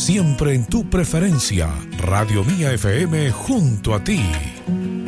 siempre en tu preferencia. Radio Mía FM junto a ti.